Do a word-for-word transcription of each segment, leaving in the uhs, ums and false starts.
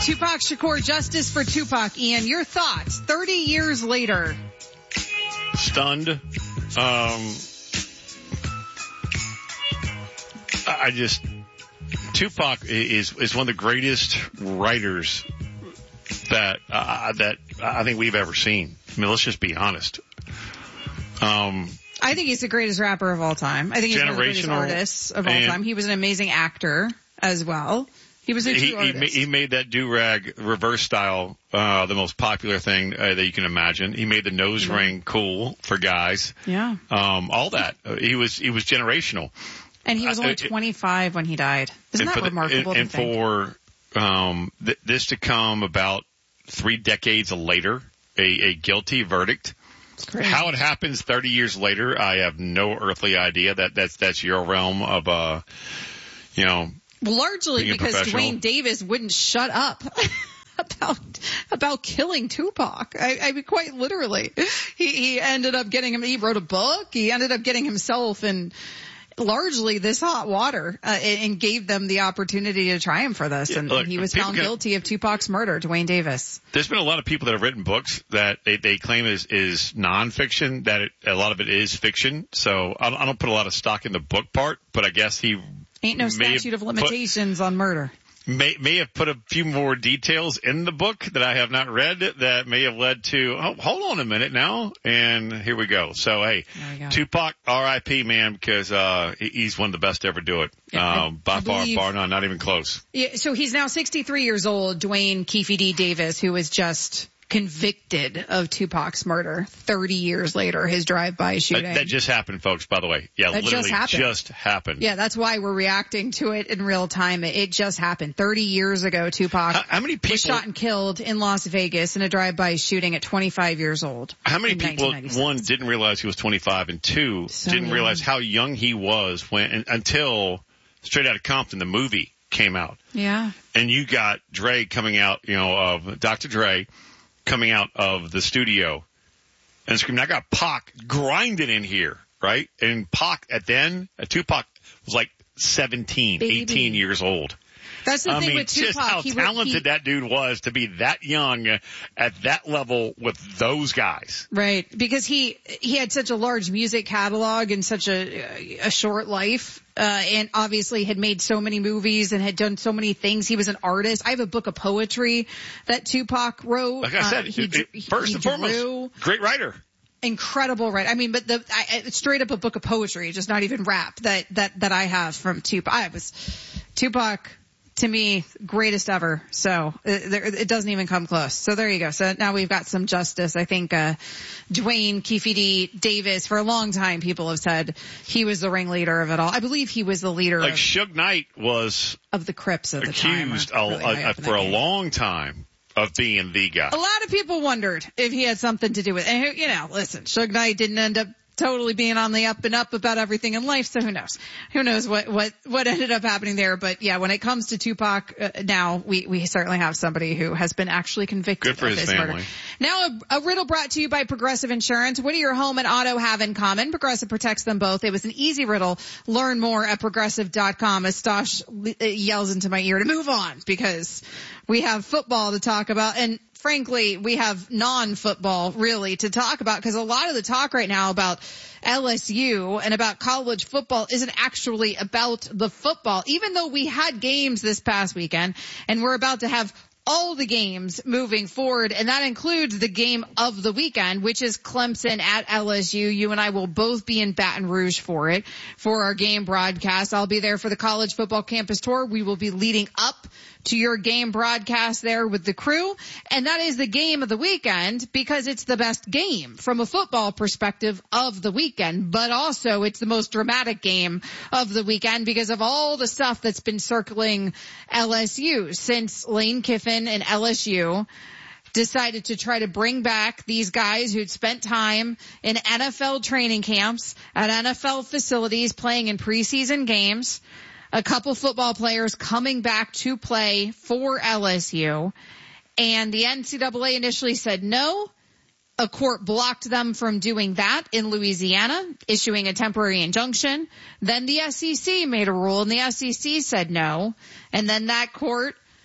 Tupac Shakur, justice for Tupac. Ian, your thoughts thirty years later? Stunned. Um, I just, Tupac is, is one of the greatest writers that, uh, that I think we've ever seen. I mean, let's just be honest. Um, I think he's the greatest rapper of all time. I think he's one of the greatest artists of all time. He was an amazing actor as well. He was a true he, artist. He, he made that do-rag reverse style, uh, the most popular thing uh, that you can imagine. He made the nose yeah. ring cool for guys. Yeah. Um, all that. Uh, he was, he was generational. And he was only uh, twenty-five when he died. Isn't that remarkable the, and, to think? And for, um, th- this to come about three decades later, a, a guilty verdict. How it happens thirty years later, I have no earthly idea. That, that's, that's your realm of, uh, you know, Well, largely because Dwayne Davis wouldn't shut up about about killing Tupac. I, I mean, quite literally, he he ended up getting him. He wrote a book. He ended up getting himself in largely this hot water, uh, and gave them the opportunity to try him for this. Yeah, and, look, and he was found can, guilty of Tupac's murder, Dwayne Davis. There's been a lot of people that have written books that they, they claim is, is nonfiction, that it, a lot of it is fiction. So I don't, I don't put a lot of stock in the book part, but I guess he Ain't no statute of limitations put, on murder. May, may have put a few more details in the book that I have not read that may have led to, oh, hold on a minute now, and here we go. So, hey, go. Tupac, R I P, man, because uh he's one of the best to ever do it. Yeah, um, I, by I far, believe, bar none, not even close. Yeah, so he's now sixty-three years old, Dwayne Keefe D. Davis, who was just convicted of Tupac's murder thirty years later, his drive-by shooting. That, that just happened, folks, by the way. Yeah, that literally just happened. just happened. Yeah, that's why we're reacting to it in real time. It, it just happened. thirty years ago, Tupac how, how many people, was shot and killed in Las Vegas in a drive-by shooting at twenty-five years old. How many people, one, didn't realize he was twenty-five, and two, so didn't young. realize how young he was when until Straight Outta Compton, the movie, came out. Yeah. And you got Dre coming out, you know, of Doctor Dre, coming out of the studio and screaming, I got Pac grinding in here, right? And Pac at then, uh, Tupac was like seventeen, Baby. eighteen years old. That's the I thing mean, with Tupac. just how he, talented he, that dude was to be that young at that level with those guys. Right. Because he, he had such a large music catalog and such a, a short life. Uh, and obviously had made so many movies and had done so many things. He was an artist. I have a book of poetry that Tupac wrote. Like I said, uh, he, it, it, first he and foremost, drew. Great writer. Incredible writer. I mean, but the, I, it's straight up a book of poetry, just not even rap that, that, that I have from Tupac. I was, Tupac, to me, greatest ever. So it, it doesn't even come close. So there you go. So now we've got some justice. I think, uh, Dwayne Keefe D. Davis, for a long time, people have said he was the ringleader of it all. I believe he was the leader like of, Suge Knight was of the Crips at the time. Accused really a, a, for a game. long time of being the guy. A lot of people wondered if he had something to do with it. And, you know, listen, Suge Knight didn't end up totally being on the up and up about everything in life, so who knows? Who knows what, what, what ended up happening there. But yeah, when it comes to Tupac, uh, now we, we certainly have somebody who has been actually convicted Good for of his this family. murder. Now a, a riddle brought to you by Progressive Insurance. What do your home and auto have in common? Progressive protects them both. It was an easy riddle. Learn more at progressive dot com as Stosh yells into my ear to move on because we have football to talk about. And frankly, we have non-football really to talk about because a lot of the talk right now about L S U and about college football isn't actually about the football, even though we had games this past weekend and we're about to have all the games moving forward, and that includes the game of the weekend, which is Clemson at L S U. You and I will both be in Baton Rouge for it, for our game broadcast. I'll be there for the college football campus tour. We will be leading up to your game broadcast there with the crew. And that is the game of the weekend because it's the best game from a football perspective of the weekend, but also it's the most dramatic game of the weekend because of all the stuff that's been circling L S U since Lane Kiffin and L S U decided to try to bring back these guys who'd spent time in N F L training camps at N F L facilities playing in preseason games. A couple football players coming back to play for L S U. And the N C double A initially said no. A court blocked them from doing that in Louisiana, issuing a temporary injunction. Then the S E C made a rule, and the S E C said no. And then that court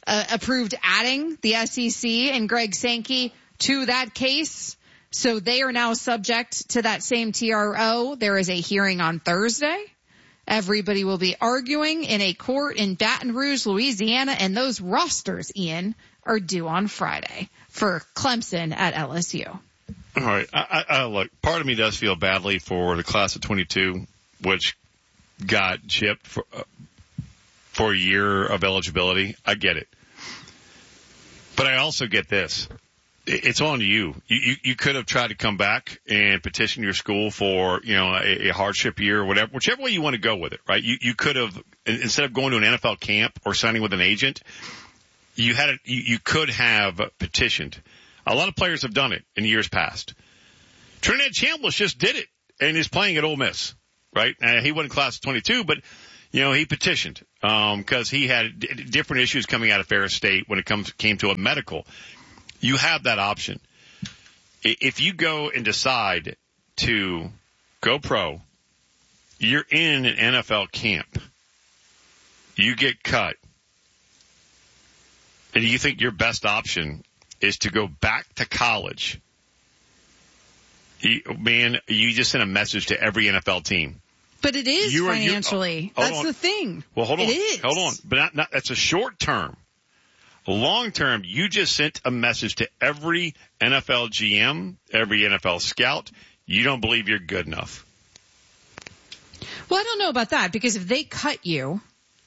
uh, approved adding the S E C and Greg Sankey to that case. So they are now subject to that same T R O. There is a hearing on Thursday. Everybody will be arguing in a court in Baton Rouge, Louisiana, and those rosters, Ian, are due on Friday for Clemson at L S U. All right. I, I, I, look, part of me does feel badly for the class of twenty-two, which got chipped for, uh, for a year of eligibility. I get it. But I also get this. It's on you. You, you. you could have tried to come back and petition your school for, you know, a, a hardship year or whatever, whichever way you want to go with it, right? You, you could have, instead of going to an N F L camp or signing with an agent, you had a, you, you could have petitioned. A lot of players have done it in years past. Trinidad Chambliss just did it and is playing at Ole Miss, right? Uh, he wasn't class of twenty-two, but, you know, he petitioned, um, cause he had d- different issues coming out of Ferris State when it comes, came to a medical. You have that option. If you go and decide to go pro, you're in an N F L camp. You get cut. And you think your best option is to go back to college. You, man, you just sent a message to every N F L team. But it is you are, financially. Oh, that's on. the thing. Well, hold on. It is. Hold on. But not, not, that's a short term. Long term, you just sent a message to every N F L G M, every N F L scout. You don't believe you're good enough. Well, I don't know about that, because if they cut you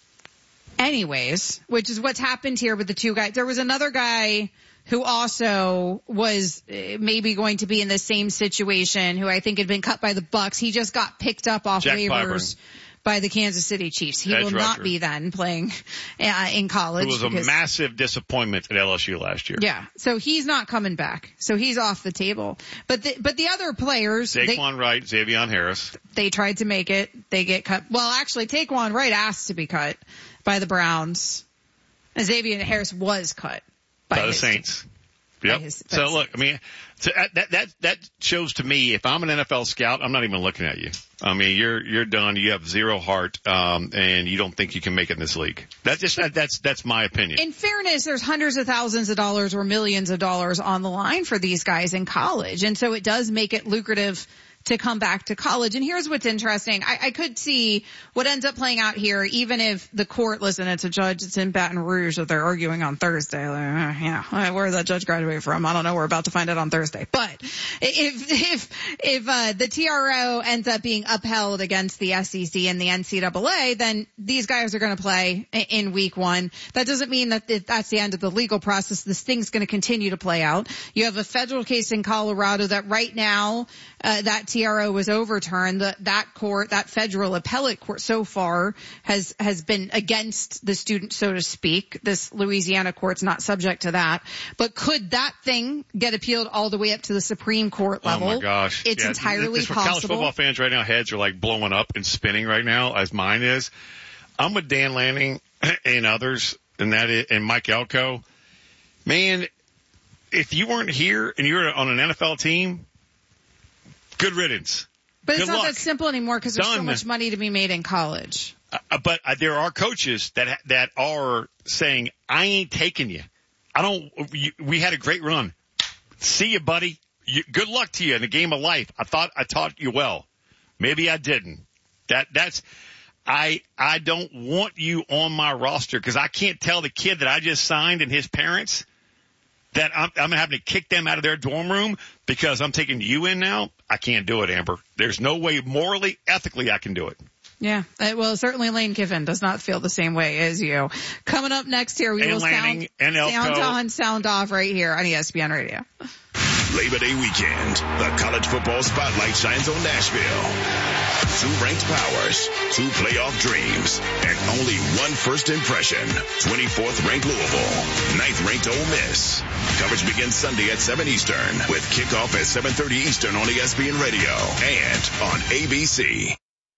anyways, which is what's happened here with the two guys. There was another guy who also was maybe going to be in the same situation, who I think had been cut by the Bucs. He just got picked up off Jack waivers. Piper. By the Kansas City Chiefs. He Edge will rusher. not be then playing uh, in college. It was because, a massive disappointment at L S U last year. Yeah. So he's not coming back. So he's off the table. But the, but the other players. Taquan Wright, Xavier Harris. They tried to make it. They get cut. Well, actually, Taquan Wright asked to be cut by the Browns. And Xavier Harris was cut by, by the his Saints. Team. Yep. His, so look, I mean, so that, that, that shows to me, if I'm an N F L scout, I'm not even looking at you. I mean, you're, you're done. You have zero heart, um, and you don't think you can make it in this league. That's just, that, that's, that's my opinion. In fairness, there's hundreds of thousands of dollars or millions of dollars on the line for these guys in college. And so it does make it lucrative to come back to college. And here's what's interesting. I, I could see what ends up playing out here, even if the court, listen, it's a judge, it's in Baton Rouge that they're arguing on Thursday. Like, uh, yeah, where did that judge graduate from? I don't know. We're about to find out on Thursday. But if, if, if, uh, the T R O ends up being upheld against the S E C and the N C double A, then these guys are going to play in week one. That doesn't mean that that's the end of the legal process. This thing's going to continue to play out. You have a federal case in Colorado that right now, uh, that T R O was overturned. The, that court, that federal appellate court so far has, has been against the student, so to speak. This Louisiana court's not subject to that. But could that thing get appealed all the way up to the Supreme Court level? Oh my gosh. It's yeah, entirely this, this, possible. College football fans right now, heads are like blowing up and spinning right now, as mine is. I'm with Dan Lanning and others, and that is, and Mike Elko. Man, if you weren't here and you're on an N F L team, good riddance. But it's Good not luck. that simple anymore, because there's Done. so much money to be made in college. Uh, but uh, there are coaches that that are saying, I ain't taking you. I don't, you, we had a great run. See you, buddy. You, good luck to you in the game of life. I thought I taught you well. Maybe I didn't. That, that's, I, I don't want you on my roster, because I can't tell the kid that I just signed and his parents that I'm, I'm having to kick them out of their dorm room because I'm taking you in now. I can't do it, Amber. There's no way morally, ethically I can do it. Yeah, uh, well, certainly Lane Kiffin does not feel the same way as you. Coming up next here, we and will Lanning, sound, and sound on, sound off right here on E S P N Radio. Labor Day weekend, the college football spotlight shines on Nashville. Two ranked powers, two playoff dreams, and only one first impression. twenty-fourth ranked Louisville, ninth ranked Ole Miss. Coverage begins Sunday at seven Eastern with kickoff at seven thirty Eastern on E S P N Radio and on A B C.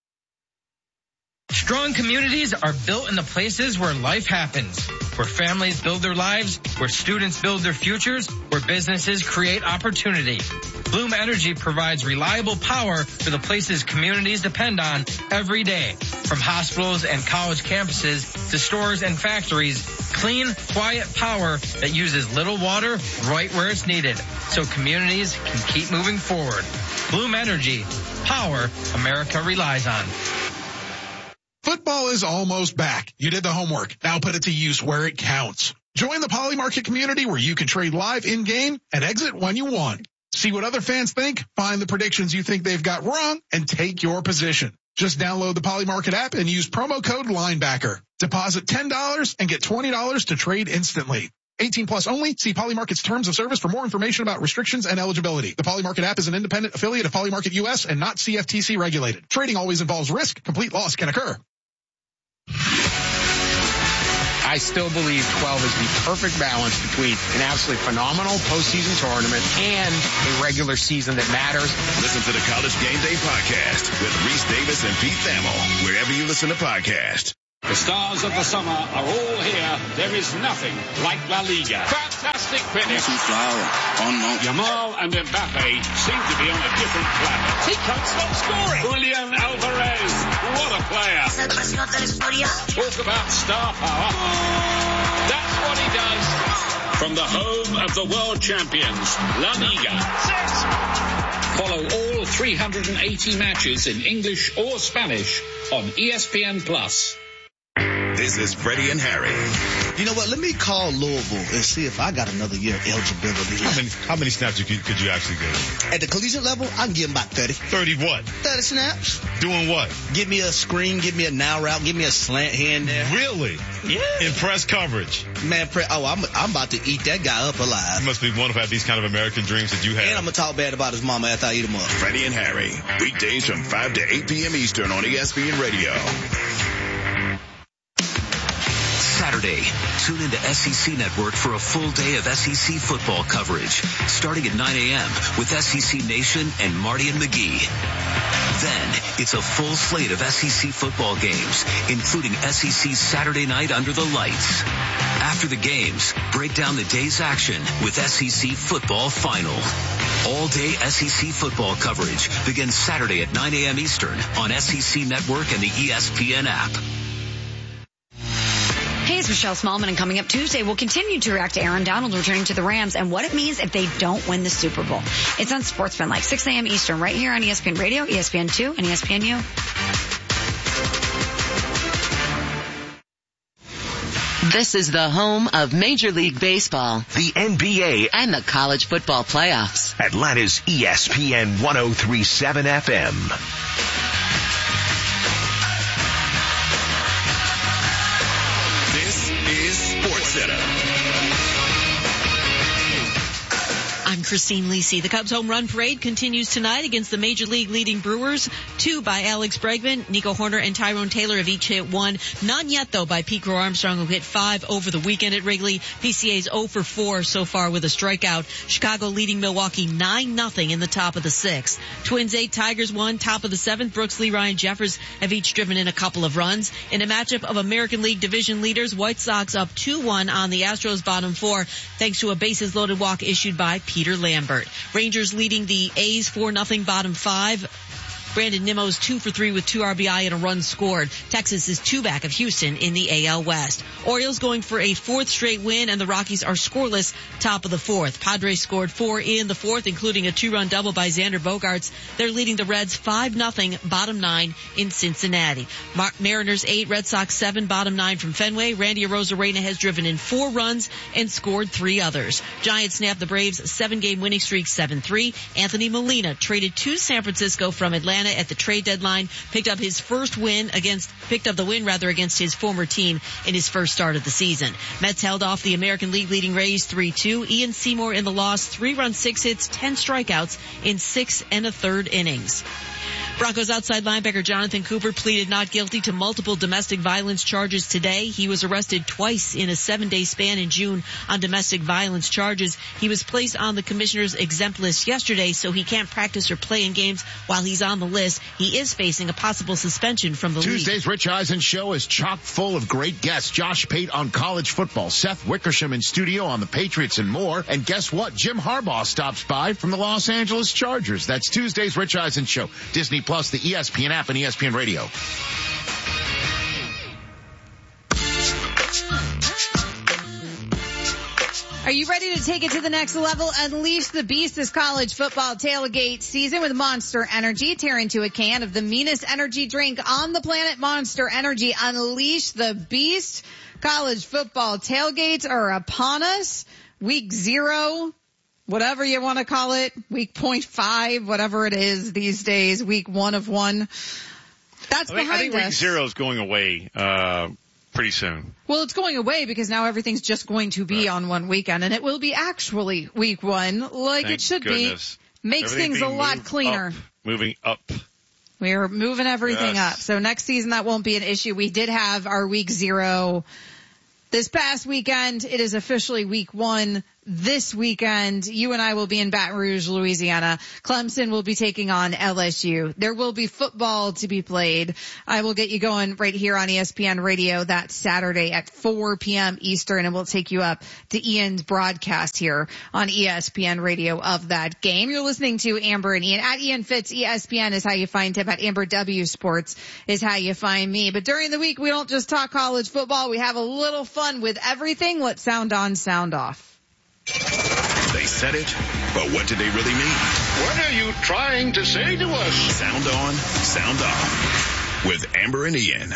Strong communities are built in the places where life happens, where families build their lives, where students build their futures, where businesses create opportunity. Bloom Energy provides reliable power for the places communities depend on every day. From hospitals and college campuses to stores and factories, Clean, quiet power that uses little water right where it's needed so communities can keep moving forward. Bloom Energy. Power America relies on. Football is almost back. You did the homework. Now put it to use where it counts. Join the Poly Market community where you can trade live in-game and exit when you want. See what other fans think, find the predictions you think they've got wrong, and take your position. Just download the Poly Market app and use promo code Linebacker. Deposit ten dollars and get twenty dollars to trade instantly. eighteen plus only. See Poly Market's terms of service for more information about restrictions and eligibility. The Poly Market app is an independent affiliate of Poly Market U S and not C F T C regulated. Trading always involves risk. Complete loss can occur. I still believe twelve is the perfect balance between an absolutely phenomenal postseason tournament and a regular season that matters. Listen to the College Game Day podcast with Reese Davis and Pete Thamel, wherever you listen to podcasts. The stars of the summer are all here. There is nothing like La Liga. Fantastic finish. Yamal and Mbappe seem to be on a different planet. He can't stop scoring. Julian Alvarez, what a player. Talk about star power. That's what he does. From the home of the world champions, La Liga. Follow all three hundred eighty matches in English or Spanish on E S P N Plus. This is Freddie and Harry. You know what? Let me call Louisville and see if I got another year of eligibility. How many, how many snaps you could, could you actually get? At the collegiate level, I can give them about thirty. thirty what? thirty snaps. Doing what? Give me a screen, give me a now route, give me a slant here and there. Really? Yeah. In press coverage? Man, pre- oh, I'm, I'm about to eat that guy up alive. It must be wonderful to have these kind of American dreams that you have. And I'm going to talk bad about his mama after I eat him up. Freddie and Harry. Weekdays from five to eight p.m. Eastern on E S P N Radio. Saturday, tune into S E C Network for a full day of S E C football coverage, starting at nine a.m. with S E C Nation and Marty and McGee. Then, it's a full slate of S E C football games, including S E C's Saturday Night Under the Lights. After the games, break down the day's action with S E C Football Final. All-day S E C football coverage begins Saturday at nine a.m. Eastern on S E C Network and the E S P N app. Hey, it's Michelle Smallman, and coming up Tuesday, we'll continue to react to Aaron Donald returning to the Rams and what it means if they don't win the Super Bowl. It's on Sportsmanlike, six a.m. Eastern, right here on E S P N Radio, E S P N two, and E S P N U. This is the home of Major League Baseball, the N B A, and the college football playoffs. Atlanta's E S P N one oh three point seven F M. I'm Christine Lisi. The Cubs home run parade continues tonight against the Major League leading Brewers. Two by Alex Bregman, Nico Horner, and Tyrone Taylor have each hit one. None yet, though, by Pete Crow Armstrong, who hit five over the weekend at Wrigley. P C A's oh for four so far with a strikeout. Chicago leading Milwaukee nine nothing in the top of the sixth. Twins eight, Tigers one, top of the seventh. Brooks Lee, Ryan Jeffers have each driven in a couple of runs. In a matchup of American League division leaders, White Sox up two one on the Astros bottom four, thanks to a bases-loaded walk issued by Peter Lambert. Rangers leading the A's four nothing bottom five. Brandon Nimmo's two for three with two R B I and a run scored. Texas is two back of Houston in the A L West. Orioles going for a fourth straight win, and the Rockies are scoreless top of the fourth. Padres scored four in the fourth, including a two-run double by Xander Bogaerts. They're leading the Reds five nothing bottom nine in Cincinnati. Mar- Mariners eight, Red Sox seven, bottom nine from Fenway. Randy Arozarena has driven in four runs and scored three others. Giants snap the Braves seven-game winning streak seven three. Anthony Molina traded to San Francisco from Atlanta at the trade deadline, picked up his first win against, picked up the win rather against his former team in his first start of the season. Mets held off the American League leading Rays three two. Ian Seymour in the loss, three runs, six hits, ten strikeouts in six and a third innings. Broncos outside linebacker Jonathan Cooper pleaded not guilty to multiple domestic violence charges today. He was arrested twice in a seven-day span in June on domestic violence charges. He was placed on the commissioner's exempt list yesterday, so he can't practice or play in games while he's on the list. He is facing a possible suspension from the league. Tuesday's Rich Eisen show is chock full of great guests. Josh Pate on college football, Seth Wickersham in studio on the Patriots and more. And guess what? Jim Harbaugh stops by from the Los Angeles Chargers. That's Tuesday's Rich Eisen show. Disney Plus, the E S P N app, and E S P N Radio. Are you ready to take it to the next level? Unleash the beast this college football tailgate season with Monster Energy. Tear into a can of the meanest energy drink on the planet, Monster Energy. Unleash the beast. College football tailgates are upon us. Week zero, whatever you want to call it. Week point five, whatever it is these days. Week one of one. That's I think, behind I think us. week zero is going away, uh, pretty soon. Well, it's going away because now everything's just going to be right on one weekend, and it will be actually week one like Thank it should goodness. be. Makes Everything things a being lot moved cleaner. Up, moving up. We are moving everything Yes. up. So next season that won't be an issue. We did have our week zero this past weekend. It is officially week one. This weekend, you and I will be in Baton Rouge, Louisiana. Clemson will be taking on L S U. There will be football to be played. I will get you going right here on E S P N Radio that Saturday at four p.m. Eastern, and we'll take you up to Ian's broadcast here on E S P N Radio of that game. You're listening to Amber and Ian. At Ian Fitz, E S P N is how you find him. At Amber W Sports is how you find me. But during the week, we don't just talk college football. We have a little fun with everything. Let's sound on, sound off. They said it, but what did they really mean? What are you trying to say to us? Sound on, sound off with Amber and Ian.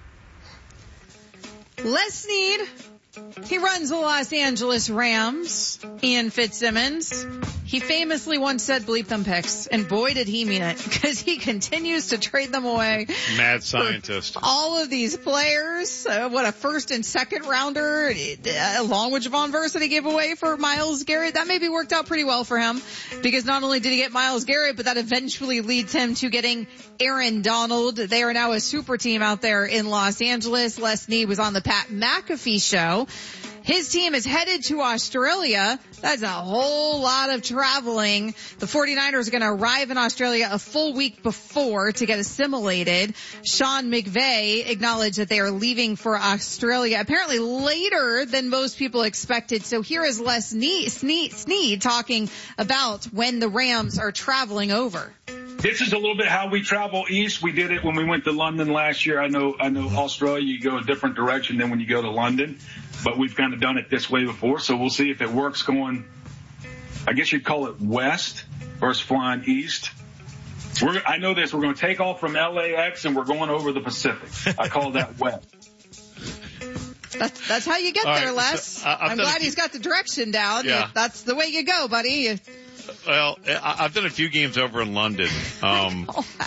Les Snead, he runs the Los Angeles Rams. Ian Fitzsimmons, he famously once said bleep them picks, and boy did he mean it, because he continues to trade them away. Mad scientist. All of these players, uh, what a first and second rounder, uh, along with Javon Verse that he gave away for Myles Garrett. That maybe worked out pretty well for him, because not only did he get Myles Garrett, but that eventually leads him to getting Aaron Donald. They are now a super team out there in Los Angeles. Les Snead was on the Pat McAfee show. His team is headed to Australia. That's a whole lot of traveling. The 49ers are going to arrive in Australia a full week before to get assimilated. Sean McVay acknowledged that they are leaving for Australia apparently later than most people expected. So here is Les Snead, Snead, Snead talking about when the Rams are traveling over. This is a little bit how we travel east. We did it when we went to London last year. I know, I know Australia, you go a different direction than when you go to London, but we've kind of done it this way before. So we'll see if it works going, I guess you'd call it west versus flying east. We're, I know this. We're going to take off from L A X and we're going over the Pacific. I call that west. That's, that's how you get All there, right, Les. so, uh, I'm glad he's got the direction down. Yeah. That's the way you go, buddy. Well, I- I've done a few games over in London. Um,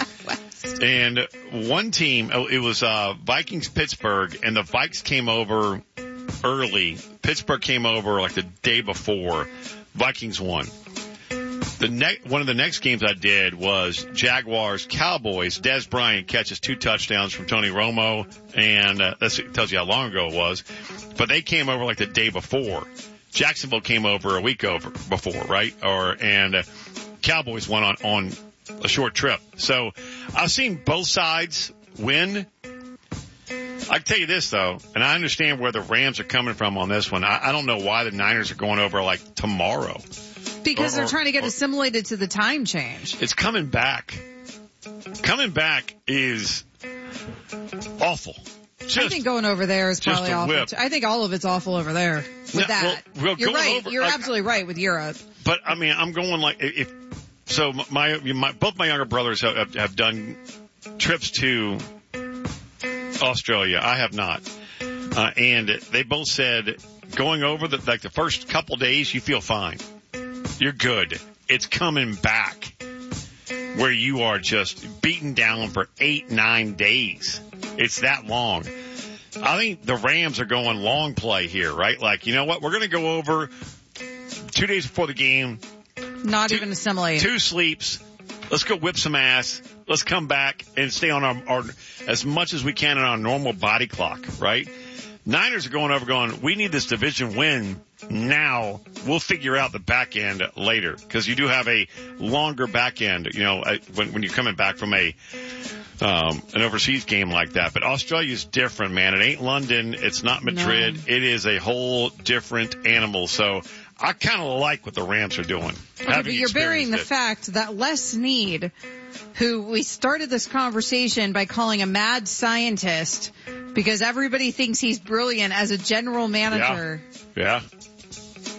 and one team, oh, it was, uh, Vikings Pittsburgh, and the Vikes came over early. Pittsburgh came over like the day before. Vikings won. The next, one of the next games I did was Jaguars Cowboys. Dez Bryant catches two touchdowns from Tony Romo, and uh, that tells you how long ago it was. But they came over like the day before. Jacksonville came over a week over before, right? Or and uh, Cowboys went on on a short trip. So I've seen both sides win. I can tell you this though, and I understand where the Rams are coming from on this one. I, I don't know why the Niners are going over like tomorrow. Because Or- they're trying to get or- assimilated to the time change. It's coming back. Coming back is awful. Just, I think going over there is just probably a awful. whip. too. I think all of it's awful over there with Yeah, that. well, well, You're going right. over- You're like- absolutely right with Europe. But I mean, I'm going like if so. My, my both my younger brothers have, have done trips to Australia. I have not, uh, and they both said going over the like the first couple days you feel fine. You're good. It's coming back where you are just beaten down for eight nine days. It's that long. I think the Rams are going long play here, right? Like, you know what? We're going to go over two days before the game. Not two, even assimilate. Two sleeps. Let's go whip some ass. Let's come back and stay on our, our as much as we can on our normal body clock, right? Niners are going over going, we need this division win now. We'll figure out the back end later because you do have a longer back end, you know, when, when you're coming back from a Um, an overseas game like that. But Australia's different, man. It ain't London. It's not Madrid. No. It is a whole different animal. So I kind of like what the Rams are doing. Okay, but you're burying the it. fact that Les Snead, who we started this conversation by calling a mad scientist because everybody thinks he's brilliant as a general manager. Yeah. yeah.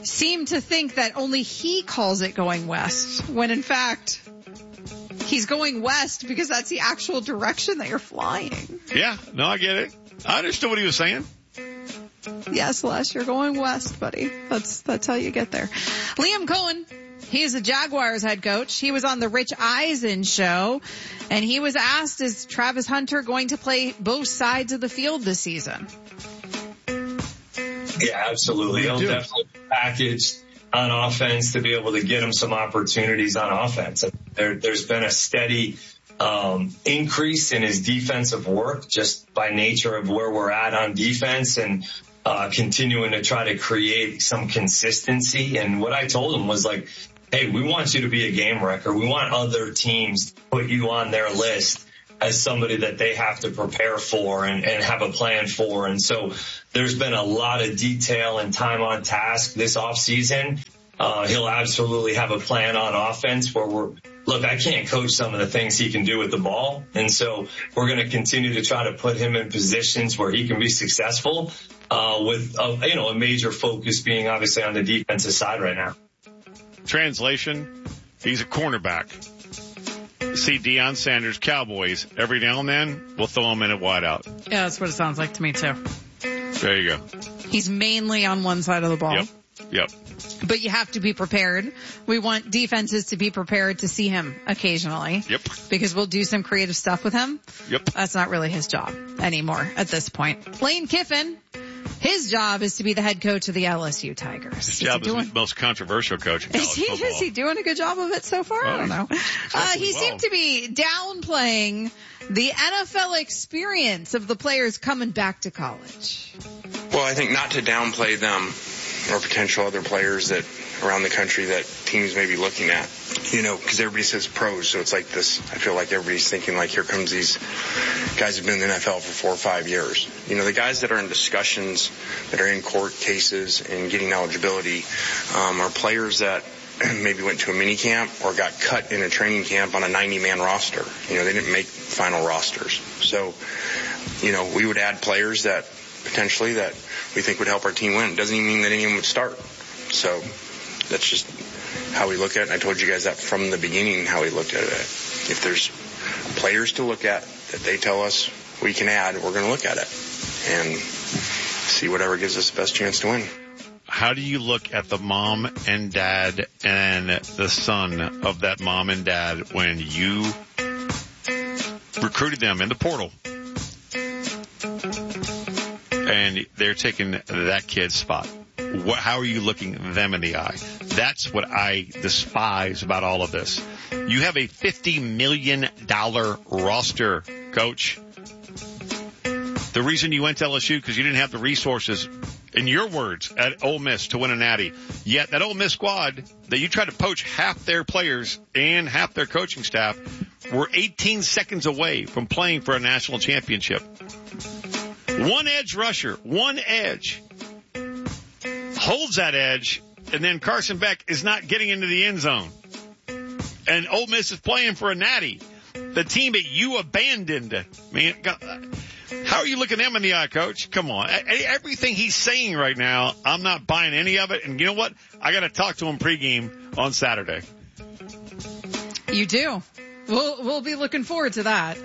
seem to think that only he calls it going west, when in fact he's going west because that's the actual direction that you're flying. Yeah, no, I get it. I understood what he was saying. Yes, Les, you're going west, buddy. That's that's how you get there. Liam Cohen, he is the Jaguars head coach. He was on the Rich Eisen show, and he was asked, is Travis Hunter going to play both sides of the field this season? Yeah, absolutely. He'll definitely be packaged on offense to be able to get him some opportunities on offense. There, there's been a steady um, increase in his defensive work just by nature of where we're at on defense and uh, continuing to try to create some consistency. And what I told him was like, hey, we want you to be a game wrecker. We want other teams to put you on their list as somebody that they have to prepare for and, and have a plan for. And so there's been a lot of detail and time on task this offseason. Uh, he'll absolutely have a plan on offense where we're, look, I can't coach some of the things he can do with the ball. And so we're going to continue to try to put him in positions where he can be successful, uh, with, a, you know, a major focus being obviously on the defensive side right now. Translation, he's a cornerback. See Deion Sanders, Cowboys, every now and then we'll throw him in at wideout. Yeah, that's what it sounds like to me too. There you go. He's mainly on one side of the ball. Yep. Yep. But you have to be prepared. We want defenses to be prepared to see him occasionally. Yep. Because we'll do some creative stuff with him. Yep. That's not really his job anymore at this point. Lane Kiffin, his job is to be the head coach of the L S U Tigers. His job is doing, the most controversial coach in college is he, football. Is he doing a good job of it so far? Well, I don't know. Uh, he well. seemed to be downplaying the N F L experience of the players coming back to college. Well, I think not to downplay them or potential other players that around the country that teams may be looking at, you know, because everybody says pros. So it's like this, I feel like everybody's thinking like, here comes these guys who've been in the N F L for four or five years. You know, the guys that are in discussions, that are in court cases and getting eligibility, um, are players that maybe went to a mini camp or got cut in a training camp on a ninety man roster. You know, they didn't make final rosters. So, you know, we would add players that potentially that we think would help our team win. It doesn't even mean that anyone would start. So that's just how we look at it. And I told you guys that from the beginning, how we looked at it. If there's players to look at that they tell us we can add, we're going to look at it and see whatever gives us the best chance to win. How do you look at the mom and dad and the son of that mom and dad when you recruited them in the portal and they're taking that kid's spot? What, how are you looking them in the eye? That's what I despise about all of this. You have a fifty million dollars roster, coach. The reason you went to L S U because you didn't have the resources, in your words, at Ole Miss to win a natty. Yet that Ole Miss squad that you tried to poach half their players and half their coaching staff were eighteen seconds away from playing for a national championship. One edge rusher, one edge, holds that edge, and then Carson Beck is not getting into the end zone. And Ole Miss is playing for a natty. The team that you abandoned. Man, how are you looking them in the eye, Coach? Come on. Everything he's saying right now, I'm not buying any of it. And you know what? I got to talk to him pregame on Saturday. You do. We'll we'll be looking forward to that.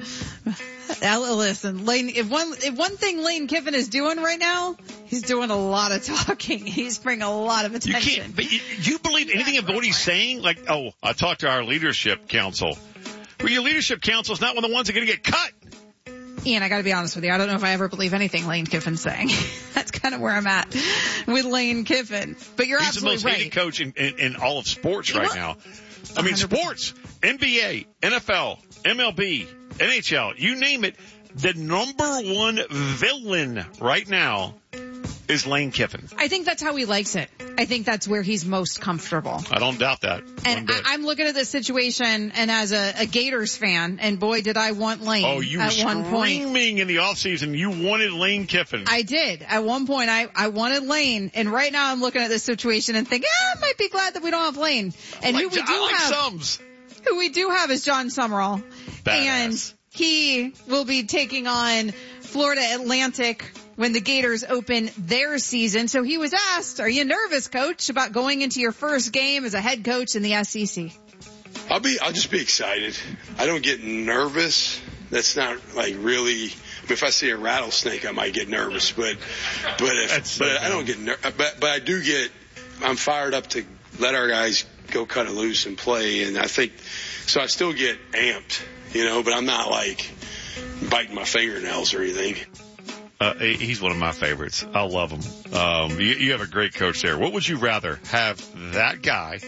Listen, Lane. If one if one thing Lane Kiffin is doing right now, he's doing a lot of talking. He's bringing a lot of attention. You can't. But you, you believe anything of what he's saying? Like, oh, I talked to our leadership council. Well, your leadership council is not one of the ones that are going to get cut. Ian, I got to be honest with you. I don't know if I ever believe anything Lane Kiffin's saying. That's kind of where I'm at with Lane Kiffin. But you're he's absolutely the most right. hated coach in, in, in all of sports right now. I mean, sports, N B A, N F L, M L B, N H L, you name it. The number one villain right now is Lane Kiffin. I think that's how he likes it. I think that's where he's most comfortable. I don't doubt that. And I, I'm looking at this situation, and as a, a Gators fan, and boy, did I want Lane oh, you at were one point. screaming in the offseason. You wanted Lane Kiffin. I did. At one point, I, I wanted Lane, and right now I'm looking at this situation and thinking, ah, I might be glad that we don't have Lane. And like, who we do I like have, Sums. who we do have is John Summerall. Badass. And he will be taking on Florida Atlantic when the Gators open their season. So he was asked, are you nervous, Coach, about going into your first game as a head coach in the S E C? I'll be, I'll just be excited. I don't get nervous. That's not like really, if I see a rattlesnake, I might get nervous, but, but if, but I don't get nervous, but, but I do get, I'm fired up to let our guys go cut it loose and play. And I think, so I still get amped, you know, but I'm not like biting my fingernails or anything. Uh, he's one of my favorites. I love him. Um, you, you have a great coach there. What would you rather have, that guy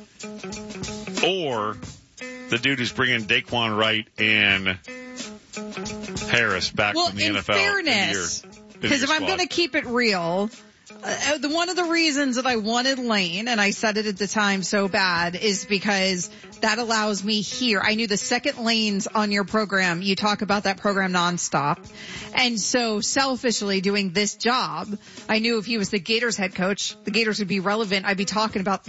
or the dude who's bringing Daquan Wright and Harris back well, from the in N F L? Fairness, because if I'm going to keep it real, uh, the, one of the reasons that I wanted Lane, and I said it at the time so bad, is because that allows me here. I knew the second Lane's on your program, you talk about that program nonstop. And so selfishly doing this job, I knew if he was the Gators head coach, the Gators would be relevant. I'd be talking about